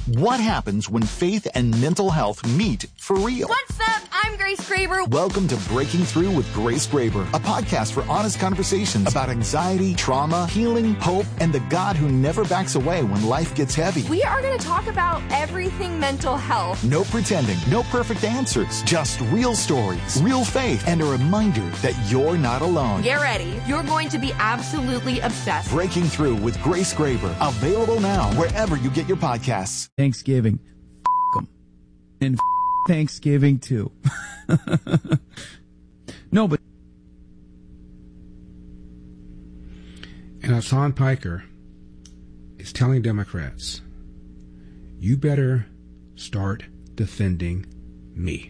What happens when faith and mental health meet for real? What's up? I'm Grace Graber. Welcome to Breaking Through with Grace Graber, a podcast for honest conversations about anxiety, trauma, healing, hope, and the God who never backs away when life gets heavy. We are going to talk about everything mental health. No pretending, no perfect answers, just real stories, real faith, and a reminder that you're not alone. Get ready. You're going to be absolutely obsessed. Breaking Through with Grace Graber, available now wherever you get your podcasts. Thanksgiving, them, and Thanksgiving too. No, but and Hassan Piker is telling Democrats, you better start defending me.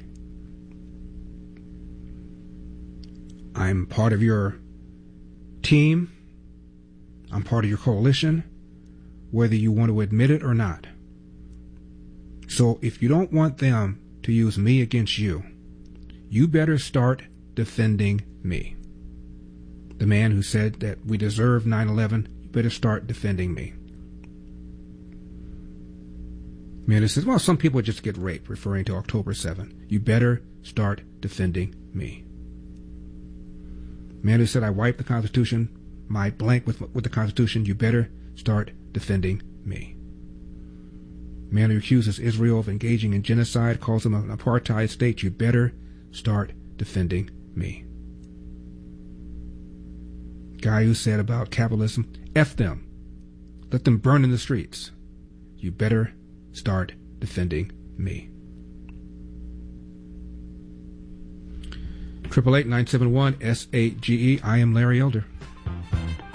I'm part of your team. I'm part of your coalition, whether you want to admit it or not. So if you don't want them to use me against you, you better start defending me. The man who said that we deserve 9/11, you better start defending me. Man who says, well, some people just get raped, referring to October 7th. You better start defending me. Man who said, I wiped the Constitution, my blank with the Constitution, you better start defending me. Man who accuses Israel of engaging in genocide, calls them an apartheid state, you better start defending me. Guy who said about capitalism, F them, let them burn in the streets, you better start defending me. 888-971-SAGE. I am Larry Elder.